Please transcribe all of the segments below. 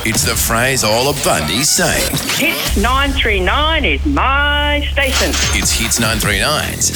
It's the phrase all of Bundy's saying. Hits 939 is my station. It's Hits 939's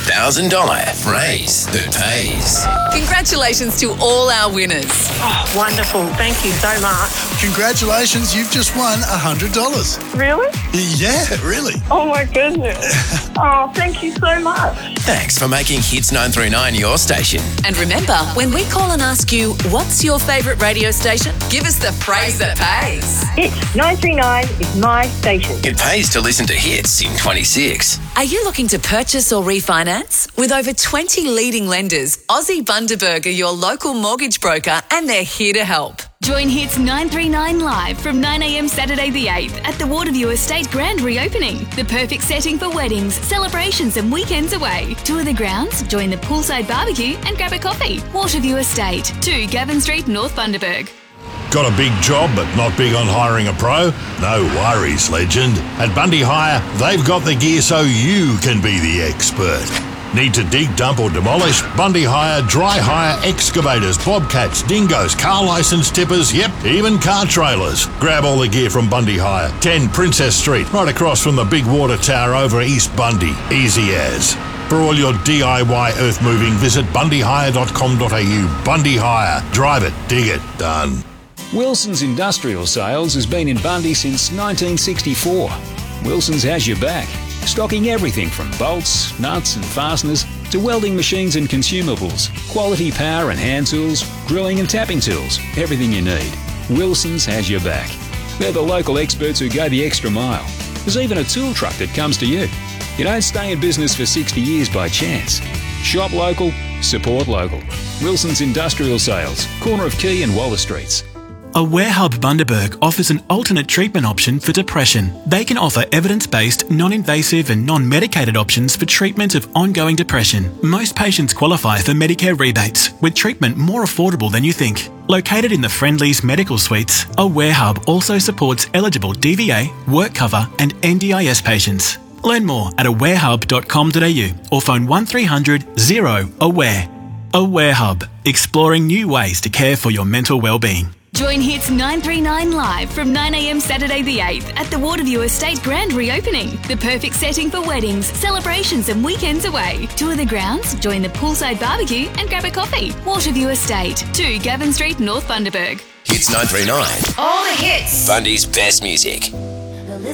$5,000 phrase that pays. Congratulations to all our winners. Oh, wonderful. Thank you so much. Congratulations, you've just won $100. Really? Yeah, really. Oh, my goodness. Oh, thank you so much. Thanks for making Hits 939 your station. And remember, when we call and ask you, what's your favourite radio station? Give us the phrase that pays. Hits 939 is my station. It pays to listen to Hits in 26. Are you looking to purchase or refinance? With over 20 leading lenders, Aussie Bundaberg are your local mortgage broker and they're here to help. Join Hits 939 live from 9am Saturday the 8th at the Waterview Estate Grand Reopening. The perfect setting for weddings, celebrations and weekends away. Tour the grounds, join the poolside barbecue and grab a coffee. Waterview Estate, 2 Gavin Street, North Bundaberg. Got a big job but not big on hiring a pro? No worries, legend. At Bundy Hire, they've got the gear so you can be the expert. Need to dig, dump or demolish? Bundy Hire, dry hire, excavators, bobcats, dingoes, car licence tippers, yep, even car trailers. Grab all the gear from Bundy Hire, 10 Princess Street, right across from the big water tower over East Bundy. Easy as. For all your DIY earth moving, visit bundyhire.com.au. Bundy Hire. Drive it, dig it, done. Wilson's Industrial Sales has been in Bundy since 1964. Wilson's has your back, stocking everything from bolts, nuts and fasteners to welding machines and consumables, quality power and hand tools, drilling and tapping tools, everything you need. Wilson's has your back. They're the local experts who go the extra mile. There's even a tool truck that comes to you. You don't stay in business for 60 years by chance. Shop local, support local. Wilson's Industrial Sales, corner of Quay and Waller Streets. Aware Hub Bundaberg offers an alternate treatment option for depression. They can offer evidence-based, non-invasive and non-medicated options for treatment of ongoing depression. Most patients qualify for Medicare rebates, with treatment more affordable than you think. Located in the Friendly's Medical Suites, Aware Hub also supports eligible DVA, work cover and NDIS patients. Learn more at awarehub.com.au or phone 1300 0-AWARE. Aware Hub, exploring new ways to care for your mental well-being. Join Hits 939 live from 9am Saturday the 8th at the Waterview Estate Grand Reopening. The perfect setting for weddings, celebrations and weekends away. Tour the grounds, join the poolside barbecue and grab a coffee. Waterview Estate, 2 Gavin Street, North Bundaberg. Hits 939. All the hits. Bundy's best music.